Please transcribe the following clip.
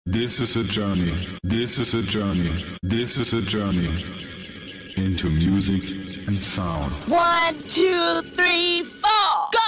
This is a journey. This is a journey. This is a journey into music and sound. 1, 2, 3, 4.